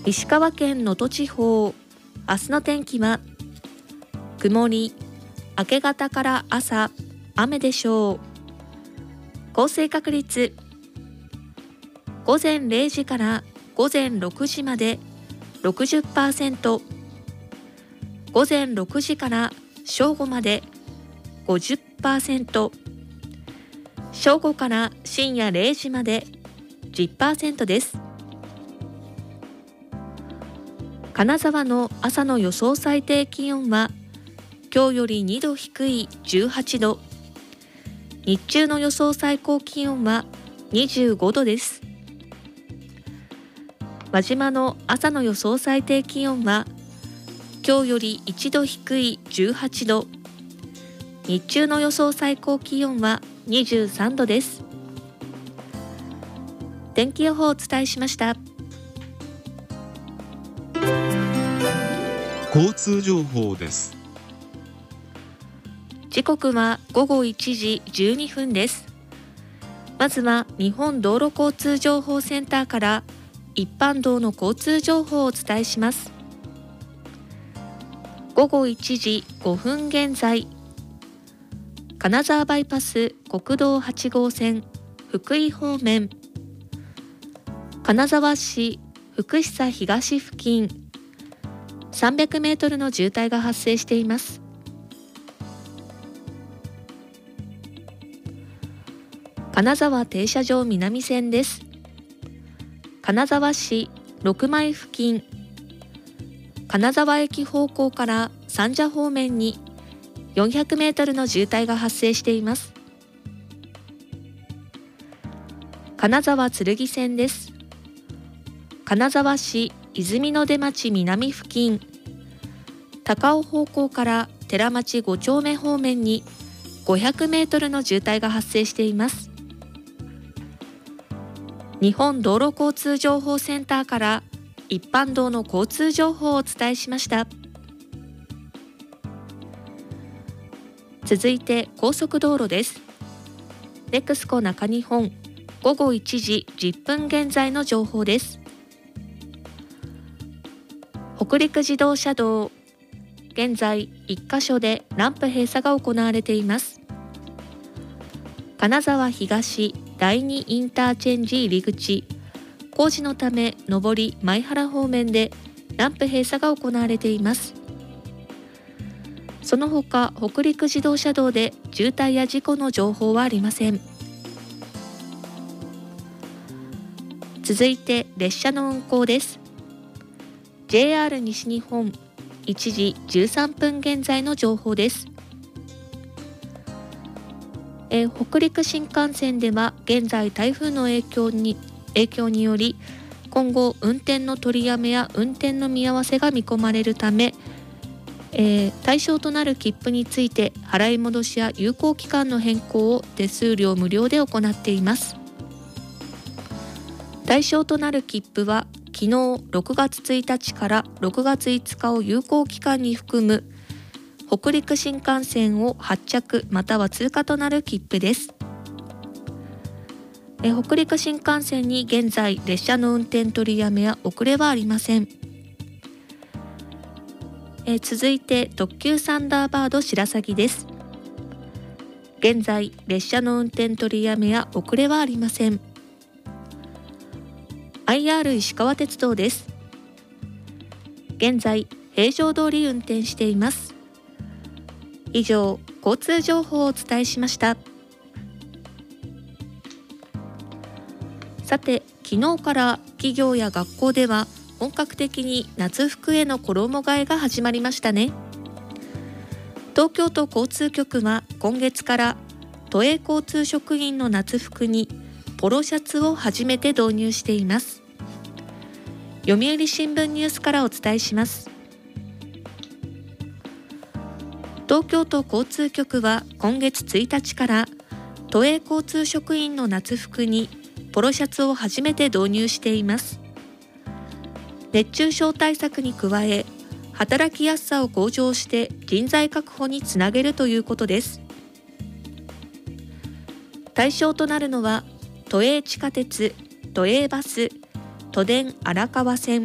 石川県能登地方、明日の天気は曇り、明け方から朝雨でしょう。降水確率、午前0時から午前6時まで 60%、午前6時から正午まで 50%、正午から深夜0時まで 10% です。金沢の朝の予想最低気温は今日より2度低い18度、日中の予想最高気温は25度です。輪島の朝の予想最低気温は今日より1度低い18度、日中の予想最高気温は23度です。天気予報をお伝えしました。 交通情報です。 時刻は午後1時12分です。まずは日本道路交通情報センターから一般道の交通情報をお伝えします。午後1時5分現在、金沢バイパス国道8号線福井方面、金沢市福久東付近300メートルの渋滞が発生しています。金沢停車場南線です。金沢市六枚付近、金沢駅方向から三社方面に400メートルの渋滞が発生しています。金沢剣線です。金沢市泉の出町南付近、高尾方向から寺町5丁目方面に500メートルの渋滞が発生しています。日本道路交通情報センターから一般道の交通情報をお伝えしました。続いて高速道路です。ネクスコ中日本午後1時10分現在の情報です。北陸自動車道、現在1カ所でランプ閉鎖が行われています。金沢東第2インターチェンジ入り口、工事のため上り前原方面でランプ閉鎖が行われています。その他北陸自動車道で渋滞や事故の情報はありません。続いて列車の運行です。 JR 西日本1時13分現在の情報です。北陸新幹線では現在台風の影響により今後運転の取りやめや運転の見合わせが見込まれるため、対象となる切符について払い戻しや有効期間の変更を手数料無料で行っています。対象となる切符は昨日6月1日から6月5日を有効期間に含む北陸新幹線を発着または通過となる切符です。北陸新幹線に現在列車の運転取りやめや遅れはありません。続いて特急サンダーバード白鷺です。現在列車の運転取りやめや遅れはありません。IR 石川鉄道です。現在平常通り運転しています。以上、交通情報をお伝えしました。さて、昨日から企業や学校では本格的に夏服への衣替えが始まりましたね。東京都交通局は今月から都営交通職員の夏服にポロシャツを初めて導入しています。読売新聞ニュースからお伝えします。東京都交通局は今月1日から都営交通職員の夏服にポロシャツを初めて導入しています。熱中症対策に加え、働きやすさを向上して人材確保につなげるということです。対象となるのは都営地下鉄、都営バス、都電荒川線、